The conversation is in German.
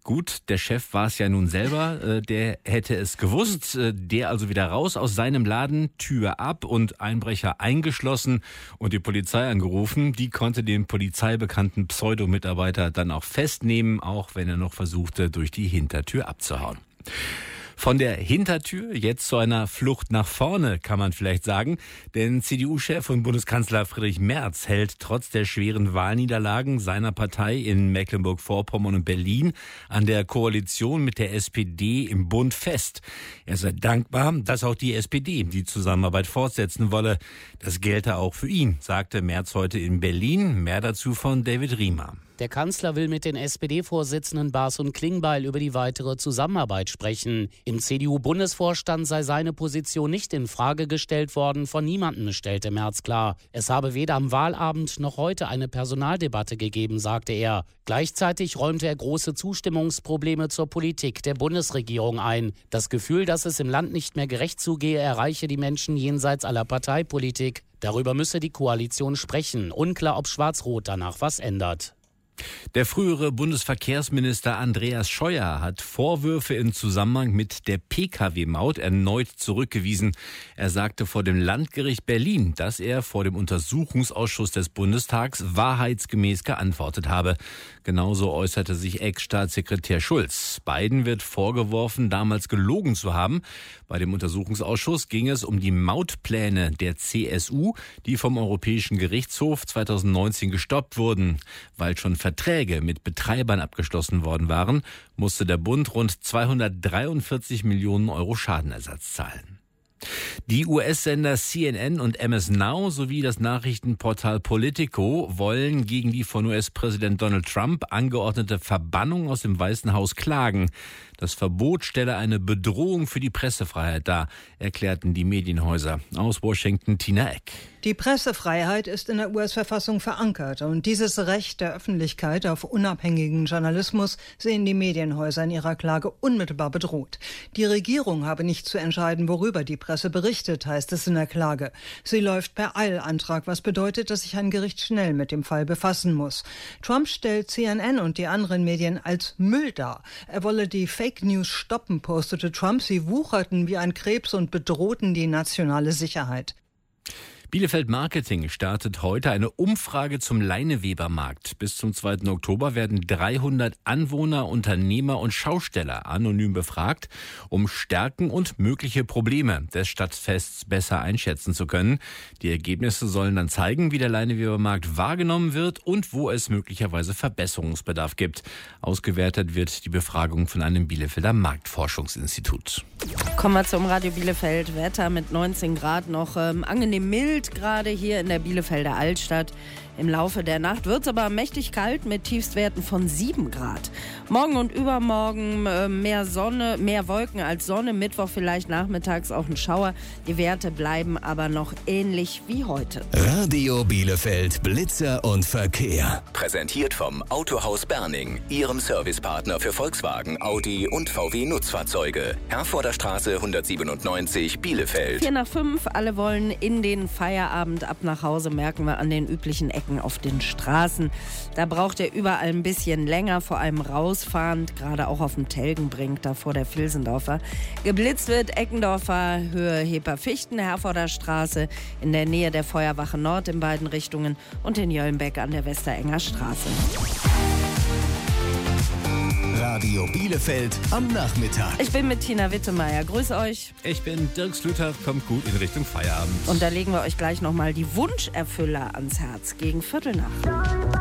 Gut, der Chef war es ja nun selber, der hätte es gewusst. Der also wieder raus aus seinem Laden, Tür ab und Einbrecher eingeschlossen und die Polizei angerufen. Die konnte den polizeibekannten Pseudomitarbeiter dann auch festnehmen, auch wenn er noch versuchte, durch die Hintertür abzuhauen. Von der Hintertür jetzt zu einer Flucht nach vorne, kann man vielleicht sagen. Denn CDU-Chef und Bundeskanzler Friedrich Merz hält trotz der schweren Wahlniederlagen seiner Partei in Mecklenburg-Vorpommern und Berlin an der Koalition mit der SPD im Bund fest. Er sei dankbar, dass auch die SPD die Zusammenarbeit fortsetzen wolle. Das gelte auch für ihn, sagte Merz heute in Berlin. Mehr dazu von David Riemer. Der Kanzler will mit den SPD-Vorsitzenden Baas und Klingbeil über die weitere Zusammenarbeit sprechen. Im CDU-Bundesvorstand sei seine Position nicht in Frage gestellt worden, von niemandem, stellte Merz klar. Es habe weder am Wahlabend noch heute eine Personaldebatte gegeben, sagte er. Gleichzeitig räumte er große Zustimmungsprobleme zur Politik der Bundesregierung ein. Das Gefühl, dass es im Land nicht mehr gerecht zugehe, erreiche die Menschen jenseits aller Parteipolitik. Darüber müsse die Koalition sprechen. Unklar, ob Schwarz-Rot danach was ändert. Der frühere Bundesverkehrsminister Andreas Scheuer hat Vorwürfe im Zusammenhang mit der Pkw-Maut erneut zurückgewiesen. Er sagte vor dem Landgericht Berlin, dass er vor dem Untersuchungsausschuss des Bundestags wahrheitsgemäß geantwortet habe. Genauso äußerte sich Ex-Staatssekretär Schulz. Beiden wird vorgeworfen, damals gelogen zu haben. Bei dem Untersuchungsausschuss ging es um die Mautpläne der CSU, die vom Europäischen Gerichtshof 2019 gestoppt wurden. Weil schon Verträge mit Betreibern abgeschlossen worden waren, musste der Bund rund 243 Millionen Euro Schadenersatz zahlen. Die US-Sender CNN und MS Now sowie das Nachrichtenportal Politico wollen gegen die von US-Präsident Donald Trump angeordnete Verbannung aus dem Weißen Haus klagen. Das Verbot stelle eine Bedrohung für die Pressefreiheit dar, erklärten die Medienhäuser. Aus Washington Tina Eck. Die Pressefreiheit ist in der US-Verfassung verankert und dieses Recht der Öffentlichkeit auf unabhängigen Journalismus sehen die Medienhäuser in ihrer Klage unmittelbar bedroht. Die Regierung habe nicht zu entscheiden, worüber die Presse berichtet, heißt es in der Klage. Sie läuft per Eilantrag, was bedeutet, dass sich ein Gericht schnell mit dem Fall befassen muss. Trump stellt CNN und die anderen Medien als Müll dar. Er wolle die Fake News stoppen, postete Trump. Sie wucherten wie ein Krebs und bedrohten die nationale Sicherheit. Bielefeld Marketing startet heute eine Umfrage zum Leinewebermarkt. Bis zum 2. Oktober werden 300 Anwohner, Unternehmer und Schausteller anonym befragt, um Stärken und mögliche Probleme des Stadtfests besser einschätzen zu können. Die Ergebnisse sollen dann zeigen, wie der Leinewebermarkt wahrgenommen wird und wo es möglicherweise Verbesserungsbedarf gibt. Ausgewertet wird die Befragung von einem Bielefelder Marktforschungsinstitut. Kommen wir zum Radio Bielefeld. Wetter mit 19 Grad noch angenehm mild. Gerade hier in der Bielefelder Altstadt. Im Laufe der Nacht wird es aber mächtig kalt mit Tiefstwerten von 7 Grad. Morgen und übermorgen mehr Sonne, mehr Wolken als Sonne. Mittwoch vielleicht nachmittags auch ein Schauer. Die Werte bleiben aber noch ähnlich wie heute. Radio Bielefeld, Blitzer und Verkehr. Präsentiert vom Autohaus Berning, Ihrem Servicepartner für Volkswagen, Audi und VW Nutzfahrzeuge. Herforder Straße 197, Bielefeld. 4 nach 5, alle wollen in den Feierabend ab nach Hause, merken wir an den üblichen Ecken auf den Straßen. Da braucht er überall ein bisschen länger, vor allem rausfahrend, gerade auch auf dem Telgenbrink, da vor der Vilsendorfer. Geblitzt wird Eckendorfer Höhe Heper-Fichten, Herforder Straße in der Nähe der Feuerwache Nord in beiden Richtungen und in Jöllenbeck an der Westerenger Straße. Radio Bielefeld am Nachmittag. Ich bin mit Tina Wittemeier. Grüße euch. Ich bin Dirk Slüter, kommt gut in Richtung Feierabend. Und da legen wir euch gleich nochmal die Wunscherfüller ans Herz gegen Viertel nach.